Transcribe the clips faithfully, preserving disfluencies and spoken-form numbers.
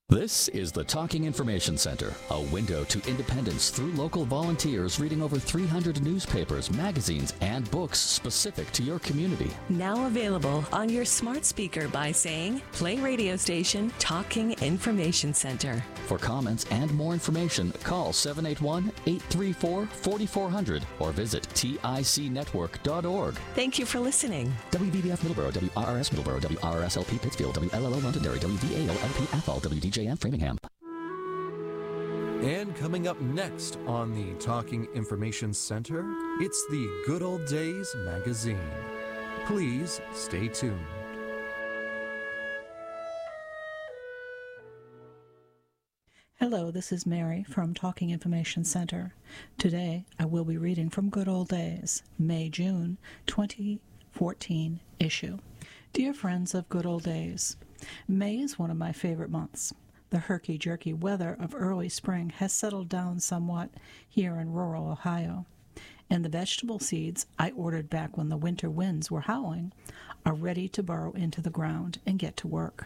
This is the Talking Information Center, a window to independence through local volunteers reading over three hundred newspapers, magazines, and books specific to your community. Now available on your smart speaker by saying, play radio station Talking Information Center. For comments and more information, call seven eight one, eight three four, four four zero zero or visit tic network dot org. Thank you for listening. W V B F Middleborough, W R R S Middleborough, W R R S L P Pittsfield, W L L O Londonderry, W V A O L P Athol, W D J M Framingham. And coming up next on the Talking Information Center, it's the Good Old Days magazine. Please stay tuned. Hello, this is Mary from Talking Information Center. Today, I will be reading from Good Old Days, May-June twenty fourteen issue. Dear friends of Good Old Days, May is one of my favorite months. The herky-jerky weather of early spring has settled down somewhat here in rural Ohio, and the vegetable seeds I ordered back when the winter winds were howling are ready to burrow into the ground and get to work.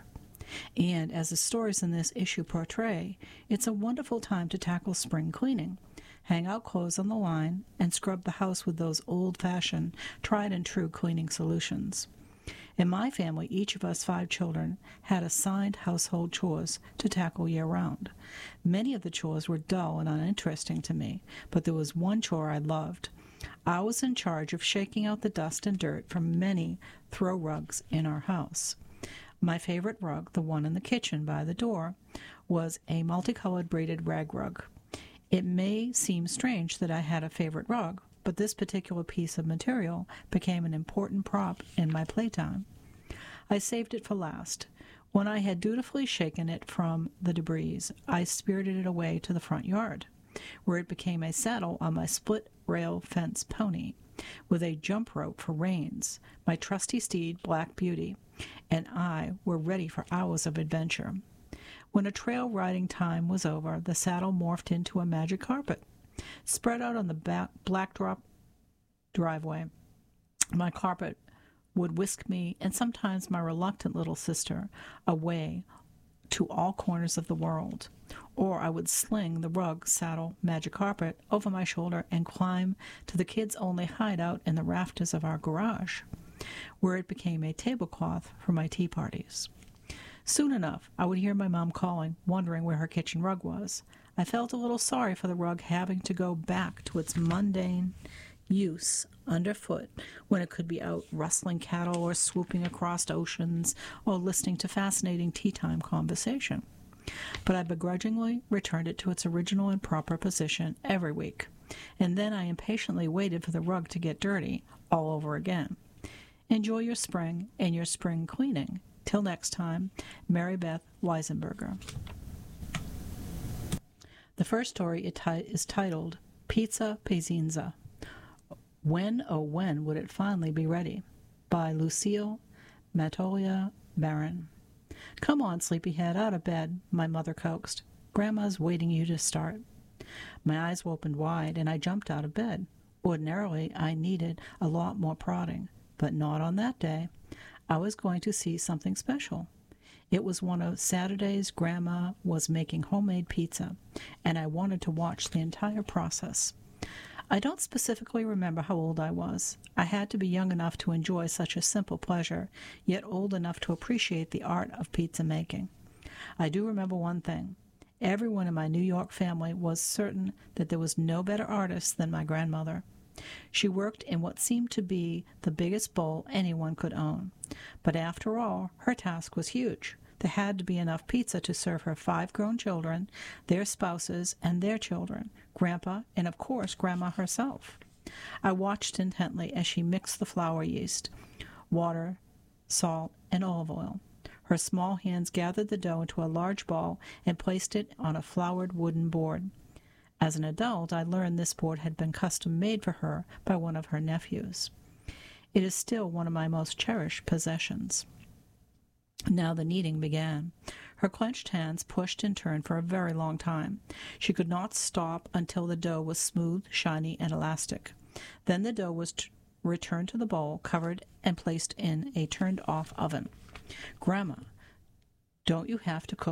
And as the stories in this issue portray, it's a wonderful time to tackle spring cleaning, hang out clothes on the line, and scrub the house with those old-fashioned, tried-and-true cleaning solutions. In my family, each of us five children had assigned household chores to tackle year-round. Many of the chores were dull and uninteresting to me, but there was one chore I loved. I was in charge of shaking out the dust and dirt from many throw rugs in our house. My favorite rug, the one in the kitchen by the door, was a multicolored braided rag rug. It may seem strange that I had a favorite rug, but this particular piece of material became an important prop in my playtime. I saved it for last. When I had dutifully shaken it from the debris, I spirited it away to the front yard, where it became a saddle on my split-rail fence pony, with a jump rope for reins. My trusty steed, Black Beauty, and I were ready for hours of adventure. When a trail riding time was over, the saddle morphed into a magic carpet, spread out on the back blackdrop driveway. My carpet would whisk me, and sometimes my reluctant little sister, away to all corners of the world. Or I would sling the rug, saddle, magic carpet over my shoulder and climb to the kids-only hideout in the rafters of our garage, where it became a tablecloth for my tea parties. Soon enough, I would hear my mom calling, wondering where her kitchen rug was. I felt a little sorry for the rug having to go back to its mundane use underfoot when it could be out rustling cattle or swooping across oceans or listening to fascinating tea-time conversation. But I begrudgingly returned it to its original and proper position every week, and then I impatiently waited for the rug to get dirty all over again. Enjoy your spring and your spring cleaning. Till next time, Mary Beth Weisenberger. The first story is titled Pizza Pazienza. When, oh when, would it finally be ready? By Lucille Matolia Barron. Come on, sleepyhead, out of bed, my mother coaxed. Grandma's waiting you to start. My eyes opened wide, and I jumped out of bed. Ordinarily, I needed a lot more prodding, but not on that day. I was going to see something special. It was one of Saturdays Grandma was making homemade pizza, and I wanted to watch the entire process. I don't specifically remember how old I was. I had to be young enough to enjoy such a simple pleasure, yet old enough to appreciate the art of pizza making. I do remember one thing. Everyone in my New York family was certain that there was no better artist than my grandmother. She worked in what seemed to be the biggest bowl anyone could own. But after all, her task was huge. There had to be enough pizza to serve her five grown children, their spouses, and their children, Grandpa, and of course Grandma herself. I watched intently as she mixed the flour yeast, water, salt, and olive oil. Her small hands gathered the dough into a large ball and placed it on a floured wooden board. As an adult, I learned this board had been custom-made for her by one of her nephews. It is still one of my most cherished possessions. Now the kneading began. Her clenched hands pushed and turned for a very long time. She could not stop until the dough was smooth, shiny, and elastic. Then the dough was t- returned to the bowl, covered, and placed in a turned-off oven. Grandma, don't you have to cook